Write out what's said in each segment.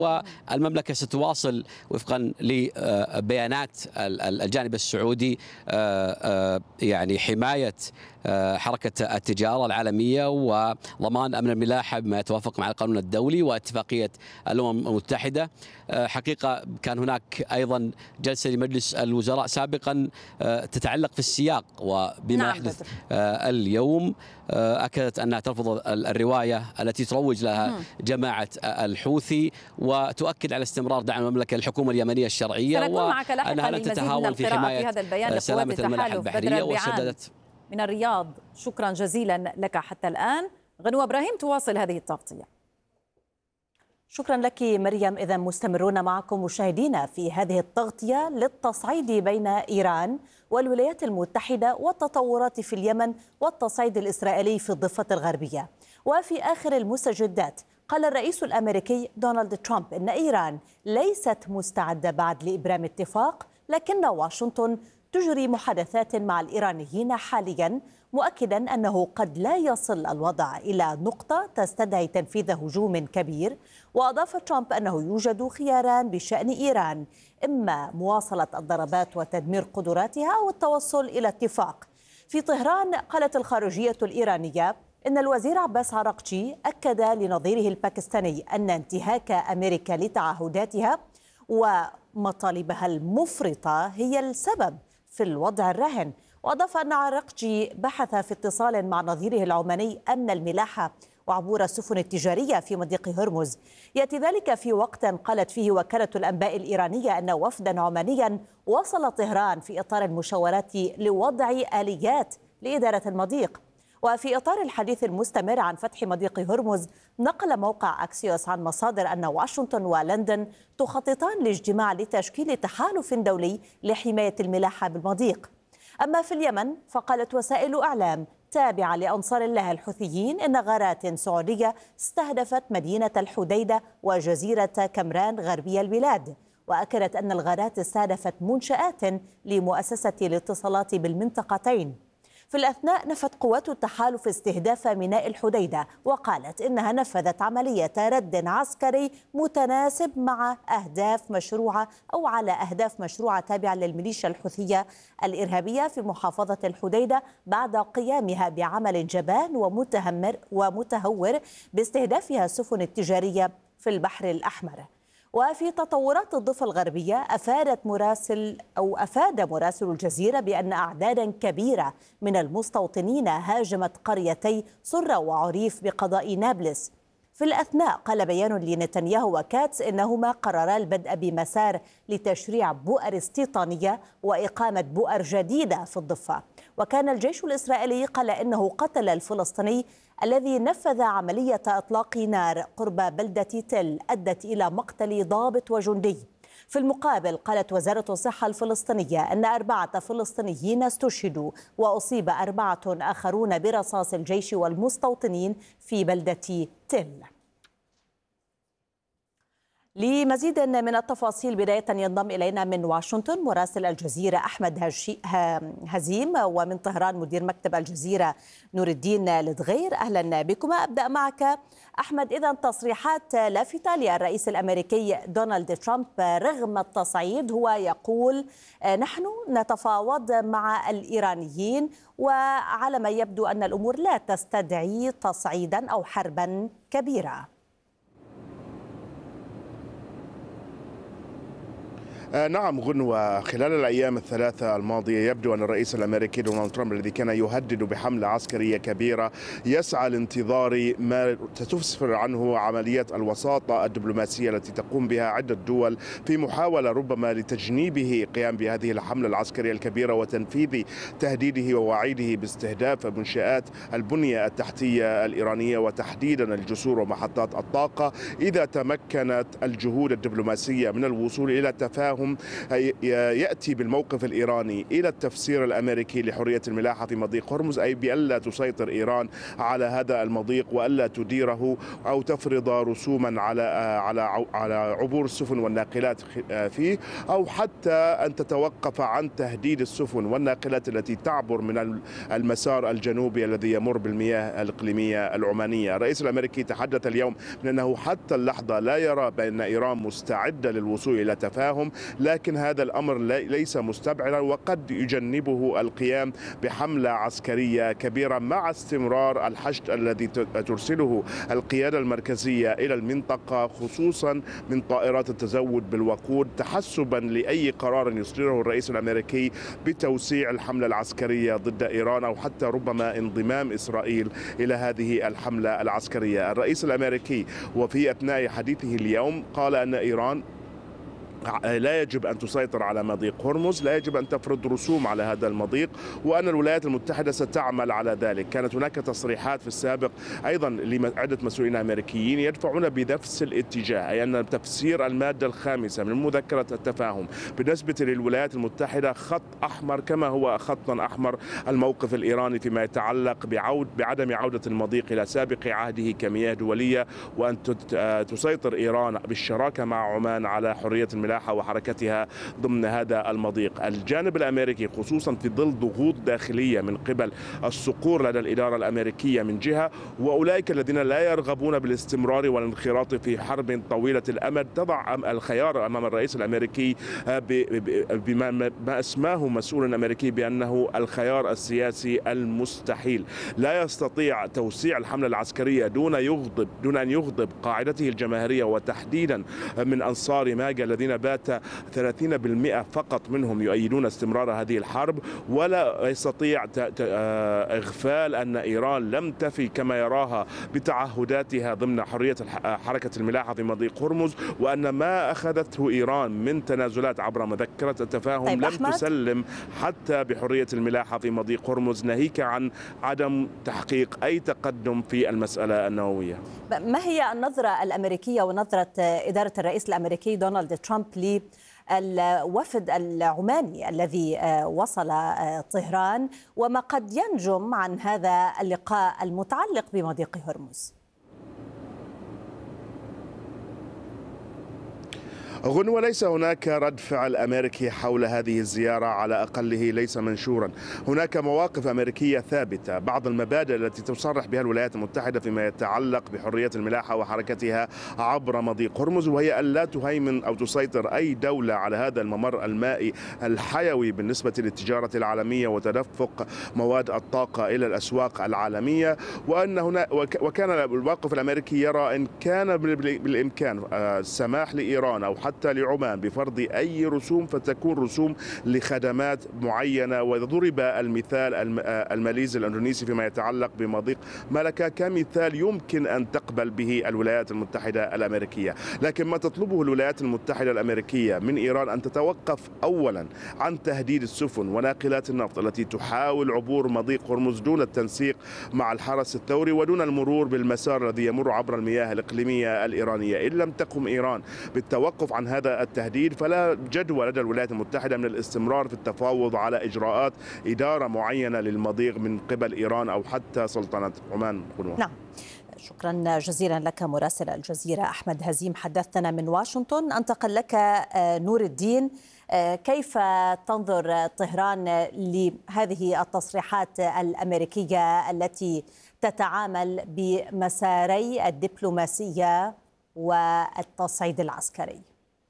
والمملكة ستواصل وفقا لبيانات الجانب السعودي يعني حماية حركة التجارة العالمية وضمان أمن الملاحة بما يتوافق مع القانون الدولي واتفاقية الأمم المتحدة. حقيقة كان هناك أيضا جلسة لمجلس الوزراء سابقا تتعلق في السياق وبما يحدث اليوم. أكدت أنها ترفض الرواية التي تروج لها جماعة الحوثي وتؤكد على استمرار دعم المملكة للحكومة اليمنية الشرعية وأنها لن تتهاون في حماية سلامة الملاحة البحرية وشددت من الرياض. شكرا جزيلا لك حتى الآن. غنوة إبراهيم تواصل هذه التغطية. شكرا لك مريم. إذا مستمرون معكم مشاهدينا في هذه التغطية للتصعيد بين إيران والولايات المتحدة والتطورات في اليمن والتصعيد الإسرائيلي في الضفة الغربية. وفي آخر المستجدات قال الرئيس الأمريكي دونالد ترامب إن إيران ليست مستعدة بعد لإبرام اتفاق، لكن واشنطن تجري محادثات مع الإيرانيين حاليا، مؤكدا أنه قد لا يصل الوضع إلى نقطة تستدعي تنفيذ هجوم كبير. وأضاف ترامب أنه يوجد خياران بشأن إيران، إما مواصلة الضربات وتدمير قدراتها أو التوصل إلى اتفاق. في طهران قالت الخارجية الإيرانية إن الوزير عباس عراقجي أكد لنظيره الباكستاني أن انتهاك أمريكا لتعهداتها ومطالبها المفرطة هي السبب في الوضع الراهن. وأضاف أن عراقجي بحث في اتصال مع نظيره العماني أمن الملاحة وعبور السفن التجارية في مضيق هرمز. يأتي ذلك في وقت قالت فيه وكالة الأنباء الإيرانية أن وفدا عمانيا وصل طهران في إطار المشاورات لوضع آليات لإدارة المضيق. وفي إطار الحديث المستمر عن فتح مضيق هرمز، نقل موقع أكسيوس عن مصادر أن واشنطن ولندن تخططان لاجتماع لتشكيل تحالف دولي لحماية الملاحة بالمضيق. أما في اليمن فقالت وسائل أعلام تابعة لأنصار الله الحوثيين إن غارات سعودية استهدفت مدينة الحديدة وجزيرة كمران غربي البلاد. وأكدت أن الغارات استهدفت منشآت لمؤسسة الاتصالات بالمنطقتين. في الأثناء نفت قوات التحالف استهداف ميناء الحديدة، وقالت إنها نفذت عملية رد عسكري متناسب مع أهداف مشروعة أو على أهداف مشروعة تابعة للميليشيا الحوثية الإرهابية في محافظة الحديدة بعد قيامها بعمل جبان ومتهور باستهدافها السفن التجارية في البحر الأحمر. وفي تطورات الضفة الغربية أفاد مراسل الجزيرة بأن أعدادا كبيرة من المستوطنين هاجمت قريتي صرة وعريف بقضاء نابلس. في الأثناء قال بيان لنتنياهو وكاتس إنهما قررا البدء بمسار لتشريع بؤر استيطانية وإقامة بؤر جديدة في الضفة. وكان الجيش الإسرائيلي قال إنه قتل الفلسطيني الذي نفذ عملية إطلاق نار قرب بلدة تل أدت إلى مقتل ضابط وجندي. في المقابل قالت وزارة الصحة الفلسطينية أن 4 فلسطينيين استشهدوا وأصيب 4 آخرون برصاص الجيش والمستوطنين في بلدة تل. لمزيد من التفاصيل بداية ينضم إلينا من واشنطن مراسل الجزيرة أحمد هزيم، ومن طهران مدير مكتب الجزيرة نور الدين لدغير. أهلا بكما. أبدأ معك أحمد. إذن تصريحات لافتة للرئيس الأمريكي دونالد ترامب رغم التصعيد، هو يقول نحن نتفاوض مع الإيرانيين، وعلى ما يبدو أن الأمور لا تستدعي تصعيدا أو حربا كبيرة. نعم غنوة، خلال الأيام الثلاثة الماضية يبدو أن الرئيس الأمريكي دونالد ترامب الذي كان يهدد بحملة عسكرية كبيرة يسعى لانتظار ما ستسفر عنه عملية الوساطة الدبلوماسية التي تقوم بها عدة دول في محاولة ربما لتجنيبه قيام بهذه الحملة العسكرية الكبيرة وتنفيذ تهديده ووعيده باستهداف منشآت البنية التحتية الإيرانية وتحديدا الجسور ومحطات الطاقة إذا تمكنت الجهود الدبلوماسية من الوصول إلى تفاهم تفاهم يأتي بالموقف الإيراني إلى التفسير الأمريكي لحرية الملاحة في مضيق هرمز، أي بألا تسيطر إيران على هذا المضيق وألا تديره أو تفرض رسوما على عبور السفن والناقلات فيه، أو حتى أن تتوقف عن تهديد السفن والناقلات التي تعبر من المسار الجنوبي الذي يمر بالمياه الإقليمية العمانية. الرئيس الأمريكي تحدث اليوم من أنه حتى اللحظة لا يرى بأن إيران مستعدة للوصول إلى تفاهم، لكن هذا الأمر ليس مستبعدا وقد يجنبه القيام بحملة عسكرية كبيرة مع استمرار الحشد الذي ترسله القيادة المركزية إلى المنطقة، خصوصا من طائرات التزود بالوقود، تحسبا لأي قرار يصدره الرئيس الأمريكي بتوسيع الحملة العسكرية ضد إيران أو حتى ربما انضمام إسرائيل إلى هذه الحملة العسكرية. الرئيس الأمريكي وفي أثناء حديثه اليوم قال أن إيران لا يجب أن تسيطر على مضيق هرمز، لا يجب أن تفرض رسوم على هذا المضيق، وأن الولايات المتحدة ستعمل على ذلك. كانت هناك تصريحات في السابق أيضا لعدة مسؤولين أمريكيين يدفعون بنفس الاتجاه، أي أن تفسير المادة الخامسة من مذكرة التفاهم بالنسبة للولايات المتحدة خط أحمر، كما هو خط أحمر الموقف الإيراني فيما يتعلق بعدم عودة المضيق إلى سابق عهده كمياه دولية، وأن تسيطر إيران بالشراكة مع عمان على حرية الملاحة وحركتها ضمن هذا المضيق. الجانب الأمريكي خصوصا في ظل ضغوط داخلية من قبل الصقور لدى الإدارة الأمريكية من جهة، وأولئك الذين لا يرغبون بالاستمرار والانخراط في حرب طويلة الأمد، تضع الخيار أمام الرئيس الأمريكي بما أسماه مسؤول أمريكي بأنه الخيار السياسي المستحيل. لا يستطيع توسيع الحملة العسكرية دون أن يغضب قاعدته الجماهيرية، وتحديدا من أنصار ماجا الذين بات 30% فقط منهم يؤيدون استمرار هذه الحرب، ولا يستطيع إغفال أن إيران لم تفي كما يراها بتعهداتها ضمن حرية حركة الملاحة في مضيق هرمز، وأن ما أخذته إيران من تنازلات عبر مذكرة التفاهم لم تسلم حتى بحرية الملاحة في مضيق هرمز، ناهيك عن عدم تحقيق أي تقدم في المسألة النووية. ما هي النظرة الأمريكية ونظرة إدارة الرئيس الأمريكي دونالد ترامب للوفد العماني الذي وصل طهران وما قد ينجم عن هذا اللقاء المتعلق بمضيق هرمز؟ غنوة، ليس هناك رد فعل أمريكي حول هذه الزيارة، على أقله ليس منشورا. هناك مواقف أمريكية ثابتة، بعض المبادئ التي تصرح بها الولايات المتحدة فيما يتعلق بحرية الملاحة وحركتها عبر مضيق هرمز، وهي أن لا تهيمن أو تسيطر أي دولة على هذا الممر المائي الحيوي بالنسبة للتجارة العالمية وتدفق مواد الطاقة إلى الأسواق العالمية، وكان الموقف الأمريكي يرى إن كان بالإمكان السماح لإيران أو حتى لعمان بفرض أي رسوم فتكون رسوم لخدمات معينة. وضرب المثال الماليزي الأندونيسي فيما يتعلق بمضيق ملكة كمثال يمكن أن تقبل به الولايات المتحدة الأمريكية. لكن ما تطلبه الولايات المتحدة الأمريكية من إيران أن تتوقف أولا عن تهديد السفن وناقلات النفط التي تحاول عبور مضيق هرمز دون التنسيق مع الحرس الثوري ودون المرور بالمسار الذي يمر عبر المياه الإقليمية الإيرانية. إن لم تقم إيران بالتوقف عن هذا التهديد فلا جدوى لدى الولايات المتحدة من الاستمرار في التفاوض على إجراءات إدارة معينة للمضيق من قبل إيران أو حتى سلطنة عمان. نعم، شكرا جزيلا لك مراسل الجزيرة أحمد هزيم، حدثنا من واشنطن. أنتقل لك نور الدين، كيف تنظر طهران لهذه التصريحات الأمريكية التي تتعامل بمساري الدبلوماسية والتصعيد العسكري؟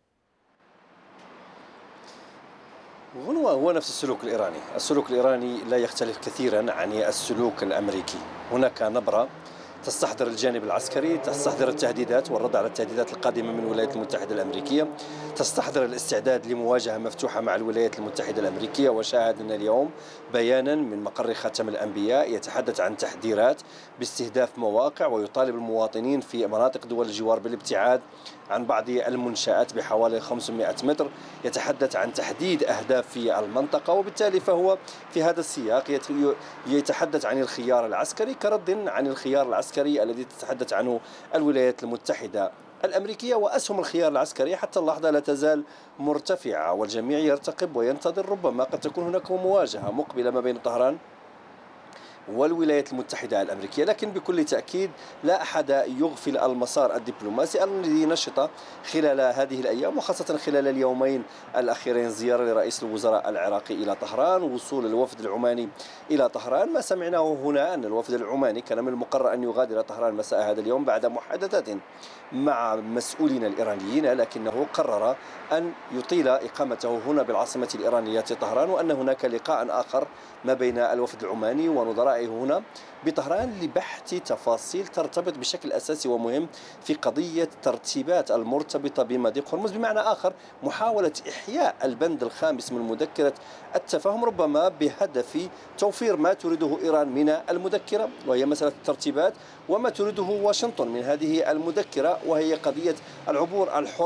هو نفس السلوك الإيراني. السلوك الإيراني لا يختلف كثيرا عن السلوك الأمريكي. هناك نبرة تستحضر الجانب العسكري، تستحضر التهديدات والرد على التهديدات القادمة من الولايات المتحدة الأمريكية، تستحضر الاستعداد لمواجهة مفتوحة مع الولايات المتحدة الأمريكية. وشاهدنا اليوم بيانا من مقر خاتم الأنبياء يتحدث عن تحذيرات باستهداف مواقع ويطالب المواطنين في مناطق دول الجوار بالابتعاد عن بعض المنشآت بحوالي 500 متر. يتحدث عن تحديد أهداف في المنطقة، وبالتالي فهو في هذا السياق يتحدث عن الخيار العسكري كرد عن الخيار العسكري الذي تتحدث عنه الولايات المتحدة الأمريكية وأسهم الخيار العسكري حتى اللحظة لا تزال مرتفعة، والجميع يرتقب وينتظر، ربما قد تكون هناك مواجهة مقبلة ما بين طهران والولايات المتحدة الأمريكية، لكن بكل تأكيد لا أحد يغفل المسار الدبلوماسي الذي نشط خلال هذه الأيام، وخاصة خلال اليومين الأخيرين، زيارة لرئيس الوزراء العراقي إلى طهران، وصول الوفد العماني إلى طهران. ما سمعناه هنا أن الوفد العماني كان من المقرر أن يغادر طهران مساء هذا اليوم بعد محادثات مع مسؤولين الإيرانيين، لكنه قرر أن يطيل إقامته هنا بالعاصمة الإيرانية طهران، وأن هناك لقاء آخر ما بين الوفد العماني ونظرائه هنا بطهران لبحث تفاصيل ترتبط بشكل أساسي ومهم في قضية ترتيبات المرتبطة بمضيق هرمز، بمعنى آخر محاولة إحياء البند الخامس من مذكرة التفاهم، ربما بهدف توفير ما تريده إيران من المذكرة وهي مسألة الترتيبات، وما تريده واشنطن من هذه المذكرة وهي قضية العبور الحر